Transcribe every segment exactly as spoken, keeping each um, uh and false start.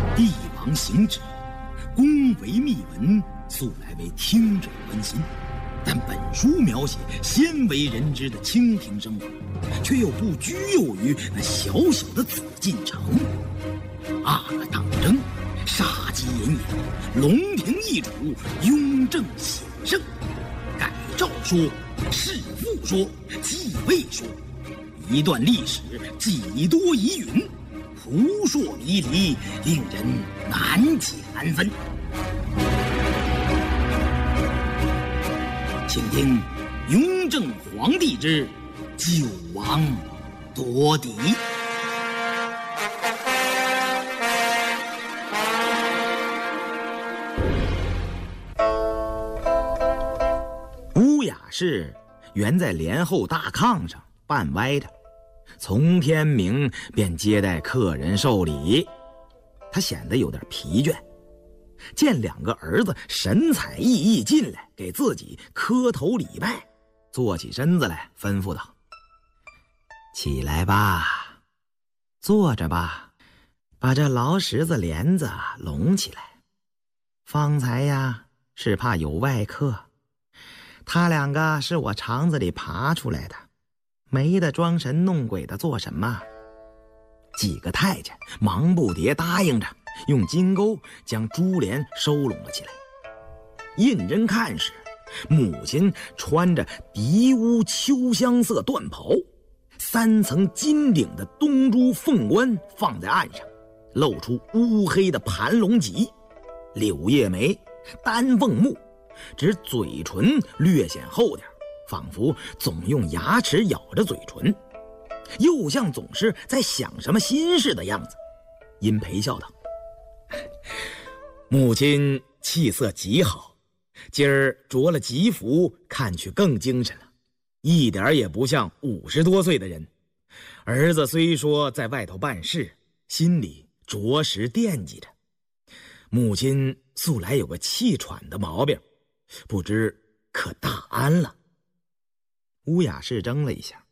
帝王行止，宫闱秘闻，素来为听者关心。但本书描写鲜为人知的清贫生活，却又不拘囿于那小小的紫禁城。阿哥当征，杀机隐隐，龙庭易主，雍正显圣。改诏说，弑父说，继位说，一段历史几多疑云，扑朔迷离，令人难解难分。请听雍正皇帝之九王夺嫡。乌雅氏原在帘后大炕上半歪着，从天明便接待客人受礼，他显得有点疲倦。见两个儿子神采奕奕进来给自己磕头礼拜，坐起身子来吩咐道：起来吧，坐着吧，把这劳什子帘子拢起来。方才呀是怕有外客，他两个是我肠子里爬出来的，没得装神弄鬼的做什么。几个太监忙不迭答应着，用金钩将珠帘收拢了起来。胤禛看时，母亲穿着荻乌秋香色缎袍，三层金顶的东珠凤冠放在案上，露出乌黑的盘龙脊，柳叶眉，丹凤目，只嘴唇略显厚点，仿佛总用牙齿咬着嘴唇，又像总是在想什么心事的样子。殷陪笑道：母亲气色极好，今儿着了吉服，看去更精神了，一点也不像五十多岁的人。儿子虽说在外头办事，心里着实惦记着。母亲素来有个气喘的毛病，不知可大安了。乌雅氏怔了一下，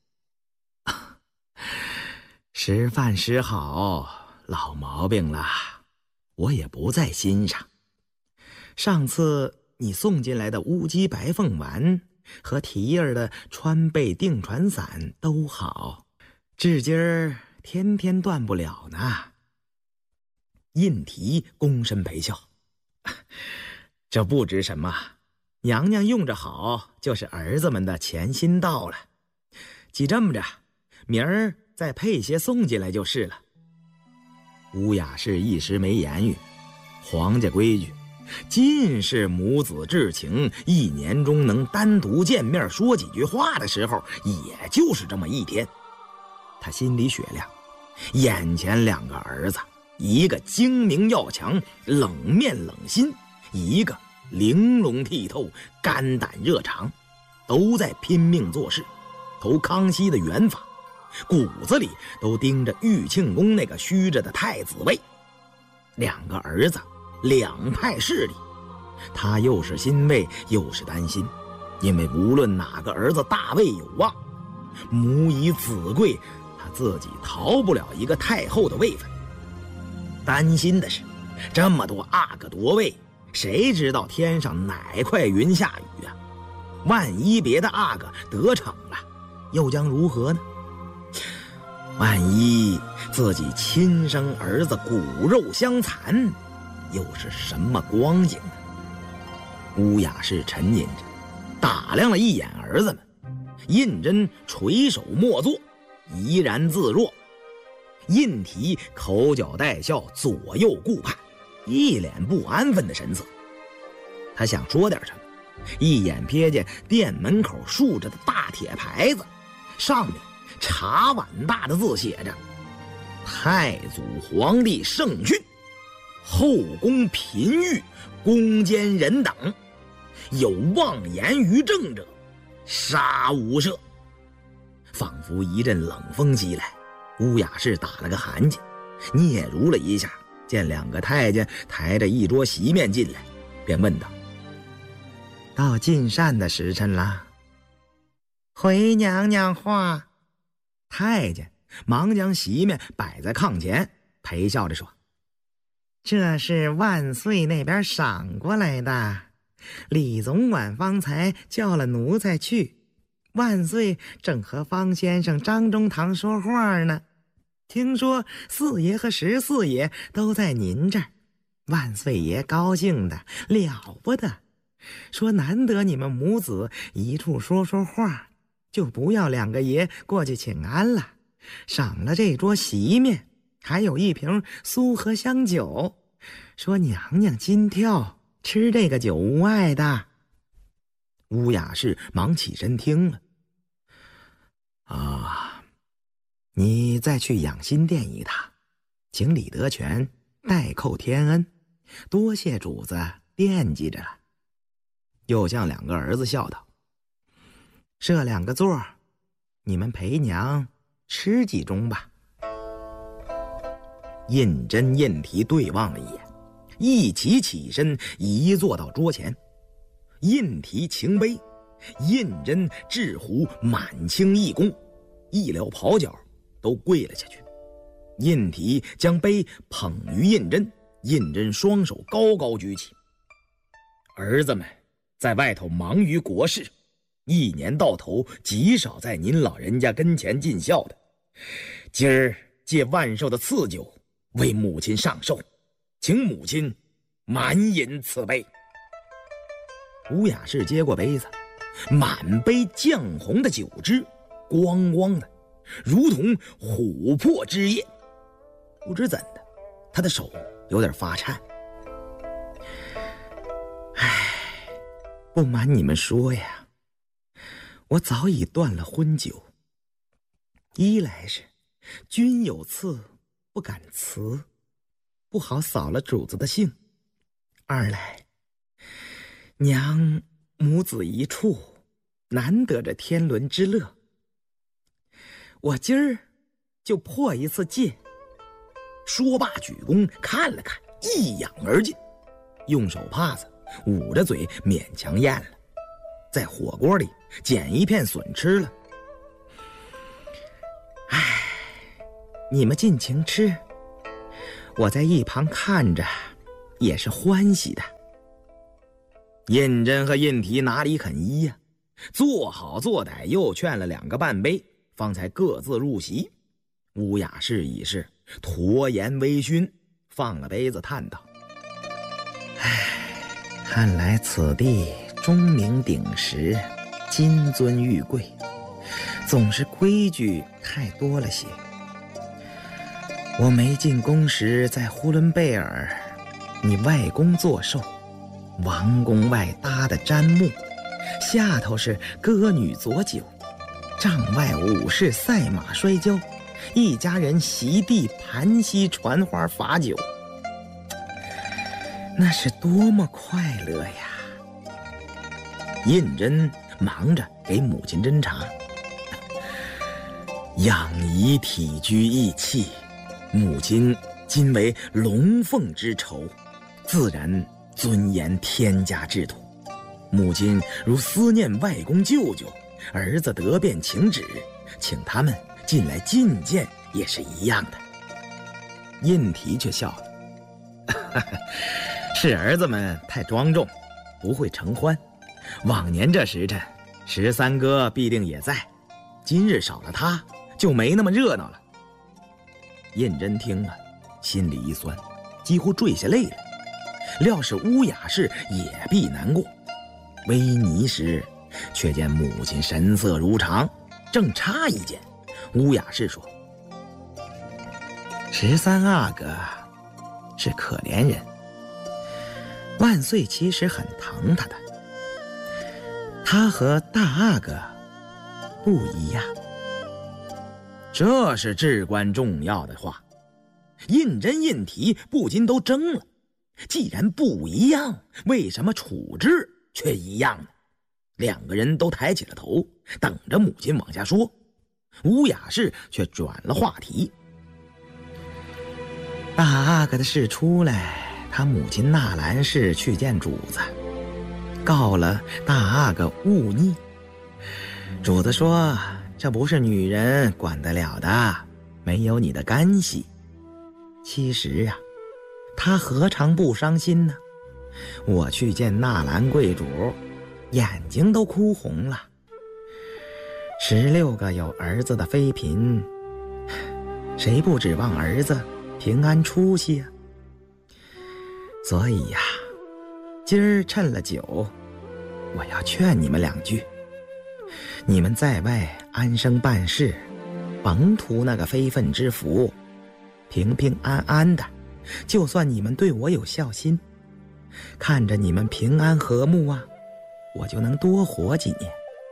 时饭时好，老毛病了，我也不在心上。上次你送进来的乌鸡白凤丸和提儿的川贝定传散都好，至今儿天天断不了呢。胤禔躬身陪笑：这不知什么，娘娘用着好，就是儿子们的钱心到了。既这么着，明儿再配些送进来就是了。乌雅氏一时没言语，皇家规矩，尽是母子至情，一年中能单独见面说几句话的时候，也就是这么一天。他心里雪亮，眼前两个儿子，一个精明要强，冷面冷心，一个玲珑剔透，肝胆热肠，都在拼命做事，投康熙的元法，骨子里都盯着玉庆宫那个虚着的太子位。两个儿子，两派势力，他又是欣慰又是担心，因为无论哪个儿子大位有望，母以子贵，他自己逃不了一个太后的位分。担心的是，这么多阿哥夺位，谁知道天上哪块云下雨啊？万一别的阿哥得逞了，又将如何呢？万一自己亲生儿子骨肉相残，又是什么光景呢？乌雅氏沉吟着，打量了一眼儿子们。胤禛垂手默坐，怡然自若。胤禔口角带笑，左右顾盼，一脸不安分的神色。他想说点什么，一眼瞥见店门口竖着的大铁牌子，上面茶碗大的字写着：太祖皇帝圣训，后宫嫔御，宫奸人等，有妄言于政者，杀无赦。仿佛一阵冷风袭来，乌雅氏打了个寒噤，嗫嚅了一下，见两个太监抬着一桌席面进来，便问道：到进膳的时辰了？回娘娘话。太监忙将席面摆在炕前，陪笑着说： 这是万岁那边赏过来的。李总管方才叫了奴才去，万岁正和方先生张中堂说话呢。听说四爷和十四爷都在您这儿，万岁爷高兴的了不得，说难得你们母子一处说说话，就不要两个爷过去请安了，赏了这桌席面，还有一瓶苏合香酒，说娘娘金挑，吃这个酒无碍的。乌雅氏忙起身听了。啊，你再去养心殿一趟，请李德全代叩天恩，多谢主子惦记着了。又向两个儿子笑道：设两个座，你们陪娘吃几盅吧。胤禛、胤禔对望了一眼，一起起身移坐到桌前。胤禔擎杯，胤禛掷壶满倾一躬，一撩袍角都跪了下去。胤禔将杯捧于胤禛，胤禛双手高高举起。儿子们在外头忙于国事，一年到头极少在您老人家跟前尽孝的，今儿借万寿的赐酒为母亲上寿，请母亲满饮此杯。乌雅氏接过杯子，满杯绛红的酒汁，光光的，如同琥珀之液。不知怎的，他的手有点发颤。唉，不瞒你们说呀，我早已断了荤酒。一来是君有赐不敢辞，不好扫了主子的兴；二来娘母子一处，难得这天伦之乐。我今儿就破一次戒。说罢举弓看了看，一仰而尽，用手帕子捂着嘴勉强咽了，在火锅里捡一片笋吃了。唉，你们尽情吃，我在一旁看着也是欢喜的。胤禛和胤禔哪里肯依呀、啊？做好做歹又劝了两个半杯，方才各自入席。乌雅氏已是驼颜微醺，放了杯子叹道：唉，看来此地钟鸣鼎食，金尊玉贵，总是规矩太多了些。我没进宫时在呼伦贝尔，你外公做寿，王宫外搭的毡幕，下头是歌女佐酒，帐外武士赛马摔跤，一家人席地盘膝传花罚酒，那是多么快乐呀！胤禛忙着给母亲斟茶，养仪体居义气，母亲今为龙凤之仇，自然尊严天家之土。母亲如思念外公舅舅，儿子得便请旨，请他们进来觐见也是一样的。胤禔却笑了是儿子们太庄重，不会承欢。往年这时辰，十三哥必定也在，今日少了他，就没那么热闹了。胤禛听了，心里一酸，几乎坠下泪来。料是乌雅氏也必难过。微霓时，却见母亲神色如常，正诧异间，乌雅氏说：十三阿哥是可怜人，万岁其实很疼他的，他和大阿哥不一样。这是至关重要的话，胤禛胤禔不禁都怔了。既然不一样，为什么处置却一样呢？两个人都抬起了头，等着母亲往下说。乌雅氏却转了话题：大阿哥的事出来，他母亲纳兰氏去见主子，告了大阿哥忤逆。主子说这不是女人管得了的，没有你的干系。其实啊， 他何尝不伤心呢？我去见纳兰贵主，眼睛都哭红了。十六个有儿子的妃嫔，谁不指望儿子平安出息啊？所以呀，今儿趁了酒，我要劝你们两句。你们在外安生办事，甭图那个非分之福，平平安安的，就算你们对我有孝心，看着你们平安和睦啊，我就能多活几年。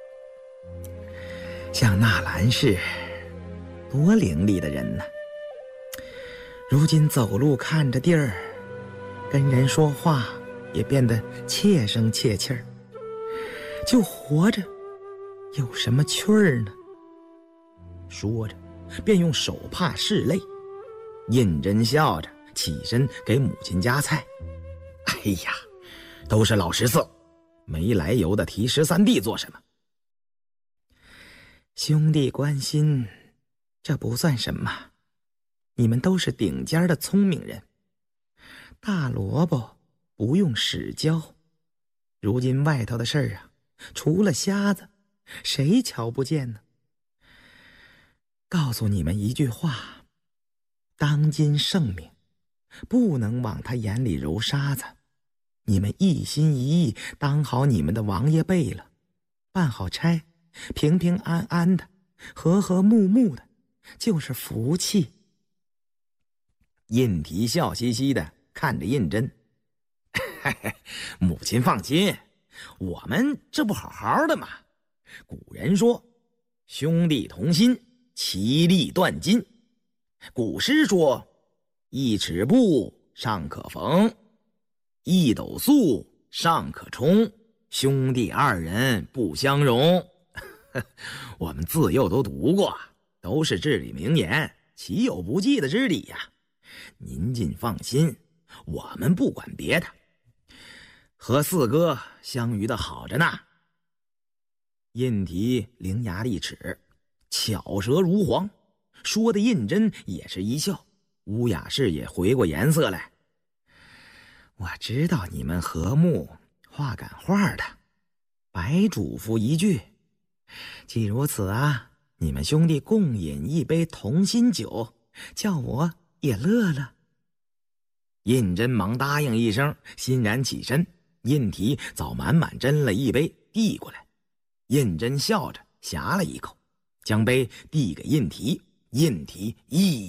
像纳兰氏，多伶俐的人呢，如今走路看着地儿，跟人说话也变得怯声怯气儿，就活着有什么趣儿呢？说着便用手帕拭泪。胤禛笑着起身给母亲夹菜。哎呀，都是老十四，没来由的提十三弟做什么？兄弟关心，这不算什么，你们都是顶尖的聪明人。大萝卜不用使教，如今外头的事儿啊，除了瞎子，谁瞧不见呢？告诉你们一句话，当今圣明，不能往他眼里揉沙子。你们一心一意当好你们的王爷辈了，办好差，平平安安的，和和睦睦的，就是福气。胤禔笑嘻嘻的看着胤禛，母亲放心，我们这不好好的吗？古人说，兄弟同心，其利断金。古诗说，一尺布尚可缝，一斗粟尚可充，兄弟二人不相容。我们自幼都读过，都是至理名言，岂有不记的之理呀？您尽放心，我们不管别的，和四哥相遇的好着呢。胤禔伶牙俐齿，巧舌如簧，说的胤禛也是一笑，乌雅氏也回过颜色来。我知道你们和睦，话赶话的，白嘱咐一句，既如此啊，你们兄弟共饮一杯同心酒，叫我也乐了。胤禛忙答应一声，欣然起身。胤禔早满满斟了一杯递过来，胤禛笑着呷了一口，将杯递给胤禔。胤禔一